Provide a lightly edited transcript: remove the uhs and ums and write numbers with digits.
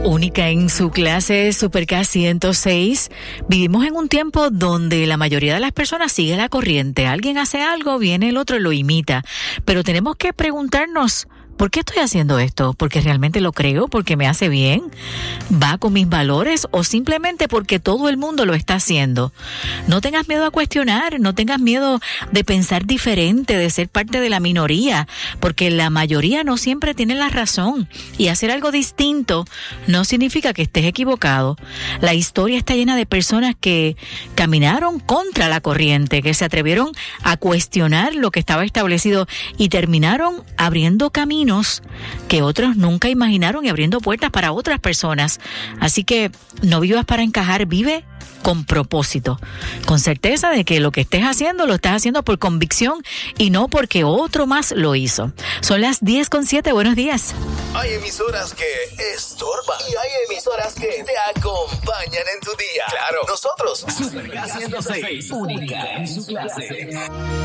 Única en su clase Supercast 106. Vivimos en un tiempo donde la mayoría de las personas sigue la corriente. Alguien hace algo, viene el otro y lo imita. Pero tenemos que preguntarnos, ¿por qué estoy haciendo esto? ¿Porque realmente lo creo? ¿Porque me hace bien? ¿Va con mis valores? ¿O simplemente porque todo el mundo lo está haciendo? No tengas miedo a cuestionar, no tengas miedo de pensar diferente, de ser parte de la minoría, porque la mayoría no siempre tiene la razón. Y hacer algo distinto no significa que estés equivocado. La historia está llena de personas que caminaron contra la corriente, que se atrevieron a cuestionar lo que estaba establecido y terminaron abriendo caminos que otros nunca imaginaron y abriendo puertas para otras personas. Así que no vivas para encajar, vive con propósito, con certeza de que lo que estés haciendo, lo estás haciendo por convicción y no porque otro más lo hizo. Son las 10:07, buenos días. Hay emisoras que estorban y hay emisoras que te acompañan en tu día. Claro, nosotros, Supercast 106, única en su clase.